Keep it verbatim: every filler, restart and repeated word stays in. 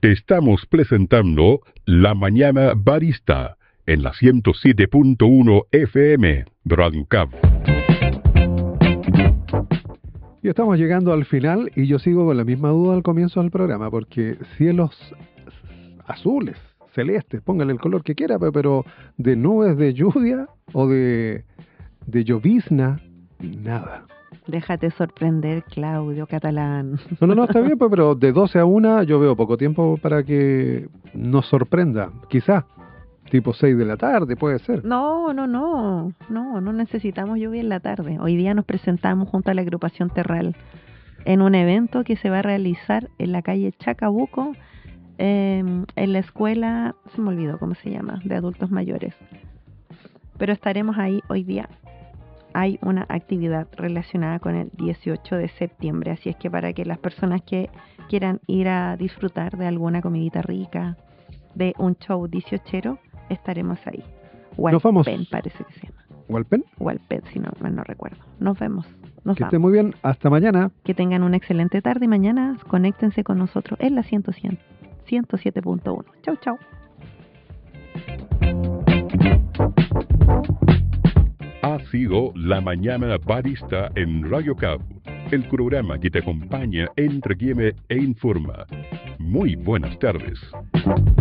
Estamos presentando La Mañana Barista en la ciento siete punto uno F M de Radio Cabo. Y estamos llegando al final y yo sigo con la misma duda al comienzo del programa, porque cielos azules, celestes, póngale el color que quiera, pero de nubes de lluvia o de, de llovizna, nada. Déjate sorprender, Claudio Catalán. No, no, no, está bien, pues, pero de doce a una yo veo poco tiempo para que nos sorprenda. Quizá, tipo seis de la tarde, puede ser. No, no, no, no, no necesitamos lluvia en la tarde. Hoy día nos presentamos junto a la agrupación Terral en un evento que se va a realizar en la calle Chacabuco, eh, en la escuela, se me olvidó cómo se llama, de adultos mayores. Pero estaremos ahí hoy día. Hay una actividad relacionada con el dieciocho de septiembre, así es que para que las personas que quieran ir a disfrutar de alguna comidita rica, de un show dieciochero, estaremos ahí. Walpen parece que se llama. ¿Walpen? Walpen, si no mal no recuerdo. Nos vemos. Nos que vamos. esté muy bien. Hasta mañana. Que tengan una excelente tarde y mañana conéctense con nosotros en la ciento siete punto uno. Chau, chau. Ha sido La Mañana Barista en Radio Cabo, el programa que te acompaña, entretiene e informa. Muy buenas tardes.